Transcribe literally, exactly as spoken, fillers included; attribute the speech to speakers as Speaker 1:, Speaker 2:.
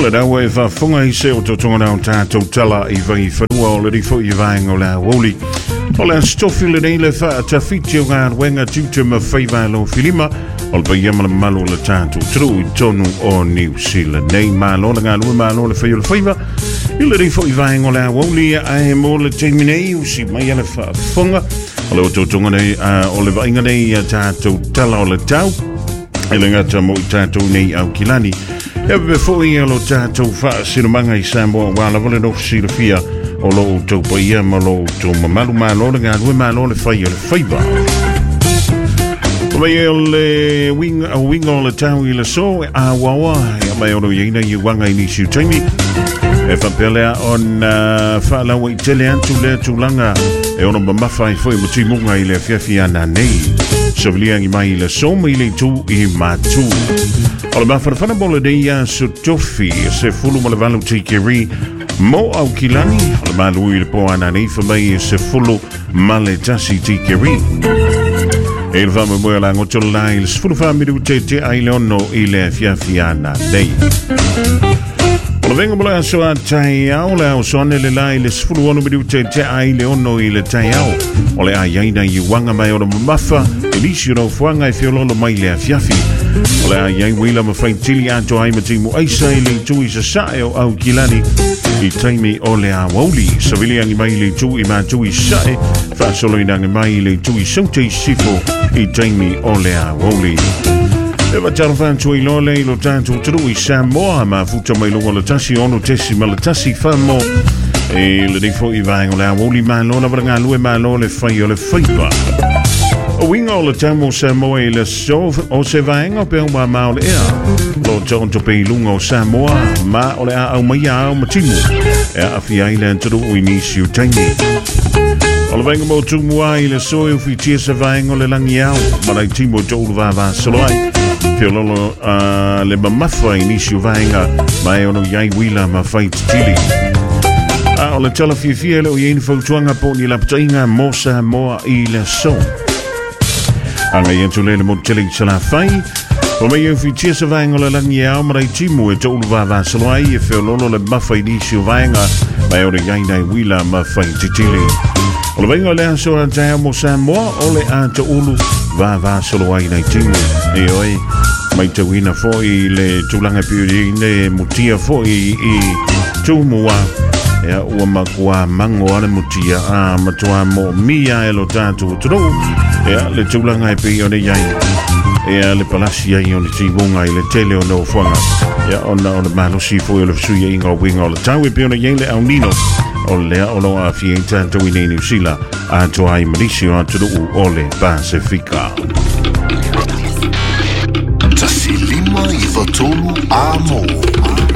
Speaker 1: Ole da we fa funga I se o to tonga na tato tala I vai whanua o le rifo I vai o la woli. Ole stofi le nei le fa tafiti o ngā wenga tutu ma whaiva lo filima. Ole pa yamala malo le tato tru I tonu o New Zealand. Nei malo le ngā lua malo le whaio le whaiva. I le rifo I vai o la woli ai mo le teimi nei usi mai ele fa funga. Ole o to tonga nei o le vainga nei tato tala o le tau. Ele ngata mo I tato nei au kilani. E before I lo tato fa sinumanga I Samoa wala vole no sila fia o lo to pa ia ma lo to mamalu malo le ngā lue malo le whai o le whaiva. Mai e le wing a wing o le tau I le so a wawa e mai o lo ieina I wanga I nisi utaimi. E whapelea on whaalawa I tele antu le tūlanga e ono mamawhai fwoi mo timunga I le fiafiana nei. Saviliang I mai le so mai le tu I matu. Ola mawhanawhana mo le deia so tofi se fulu mo le walu tikeri mo au kilani. Ola malu I le po ana nei whamai se fulu ma le tasi tikeri. E le whama moe la ngotolo la I le sfulu whamiru te te ai le ono I le fiafiana nei. Ola venga mo le aso a tai au le au soane le la I le sfulu ono miru te te ai le ono I le tai au. Ole a yaina I wanga mai ora mamafa e lisi o fuanga I fiololo mai le fiafi. Ole a yai wila ma fai tili ato ai matimu aisa I le tui sa sae o au kilani I taimi o le a wauli. Savili angi mai le tui ma tui sae fa solo inangi mai le tui saute sifo I taimi o le a wauli. E wa tarafan tui lole I lo tantu tru I Samoa ma futa mai longa le tasi ono tesi ma le tasi famo. E le rifo I vaengo le a wauli ma lona vranga lue ma lo le fai o le faipa. O winga o le tamo Samoa I le so o se vaenga pe o ma ma o le ea. Lo tonto pe I lunga o Samoa ma o le a au mai a au matimu. E a fi island turu o inisi o taimi. O le vaenga mo tumua I le so e ufi tia se vaenga o le langi au. Ma lai timo tolu va va soloai. Fio lolo uh, le mamafa inisi o vaenga ma e ono yai wila ma fai tili. A o le tala fia le o yeini fautuanga po ni laptainga mo Samoa I le so. Anga yentu lele mo tele sala fai. O me yen fitia sa vaenga le langi au marai timu e tolu va va saloai e feo lolo le mawhai nisi o vaenga mai o le yaina I wila mawhai titili. O le vaenga le aso a taia mo Samoa o le a ta ulu va va saloai nei timu. E oi, mai te wina foi le tūlanga piuri ne mutia foi I tūmua. Ea ua makua mango ana mutia a matua mo mia e lo tātu tro. Ea le tūlanga e pei o ne iai. Ea le palasi ai o le tibunga I le tele o no fuanga. Ea ona o le malosi fo o le fsuia inga o winga o le tau e pei o ne iai le au nino. O le lea o lo a fie tātou I nei New Zealand. A toa I Malaysia o aturu o le Pasifika.
Speaker 2: Tasi lima I whatonu a mo.